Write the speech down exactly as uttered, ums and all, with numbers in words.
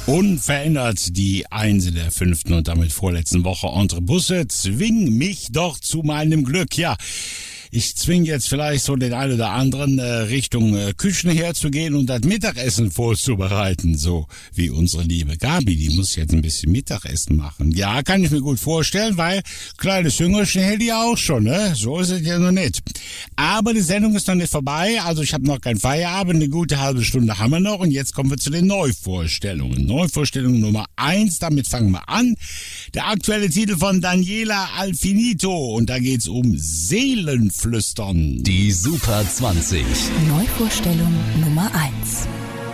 Unverändert die Einse der fünften und damit vorletzten Woche entre Busse. Zwing mich doch zu meinem Glück. Ja, ich zwing jetzt vielleicht so den einen oder anderen äh, Richtung äh, Küchen herzugehen und das Mittagessen vorzubereiten. So wie unsere liebe Gabi, die muss jetzt ein bisschen Mittagessen machen. Ja, kann ich mir gut vorstellen, weil kleines Hüngerchen hält die auch schon, ne? So ist es ja noch nicht. Aber die Sendung ist noch nicht vorbei, also ich habe noch kein Feierabend, eine gute halbe Stunde haben wir noch und jetzt kommen wir zu den Neuvorstellungen. Neuvorstellung Nummer eins, damit fangen wir an. Der aktuelle Titel von Daniela Alfinito und da geht's um Seelenflüstern. Die Super zwanzig. Neuvorstellung Nummer eins.